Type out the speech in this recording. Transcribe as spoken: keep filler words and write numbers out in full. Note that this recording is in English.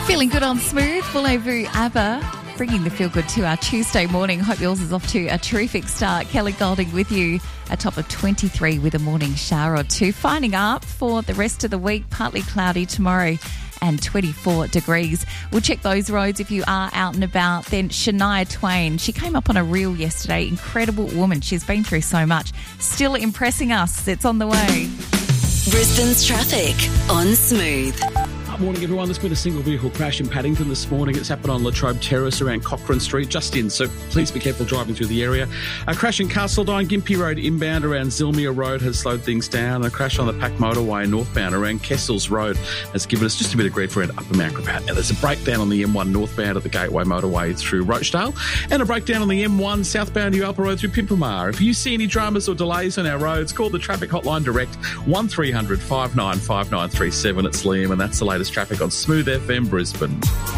Feeling good on Smooth, Voulez-Vous ABBA, bringing the feel good to our Tuesday morning. Hope yours is off to a terrific start. Kelly Golding with you, a top of twenty-three with a morning shower or two. Finding up for the rest of the week, partly cloudy tomorrow and twenty-four degrees. We'll check those roads if you are out and about. Then Shania Twain, she came up on a reel yesterday. Incredible woman. She's been through so much. Still impressing us. It's on the way. Brisbane's traffic on Smooth. Morning, everyone. There's been a single vehicle crash in Paddington this morning. It's happened on Latrobe Terrace around Cochrane Street, just in, so please be careful driving through the area. A crash in Castledine, Gympie Road inbound around Zilmere Road has slowed things down. A crash on the Pack Motorway northbound around Kessels Road has given us just a bit of grief around Upper Mount Gravatt. Now, there's a breakdown on the M one northbound at the Gateway Motorway through Rochdale and a breakdown on the M one southbound New Alpha Road through Pimpamar. If you see any dramas or delays on our roads, call the traffic hotline direct, one three hundred five nine five nine three seven. It's Liam, and that's the latest traffic on Smooth F M Brisbane.